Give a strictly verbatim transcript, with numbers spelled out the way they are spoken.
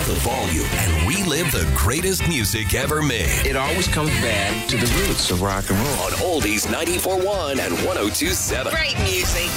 the volume and relive the greatest music ever made. It always comes back to the roots of rock and roll. On Oldies ninety-four point one and one oh two point seven. Great music.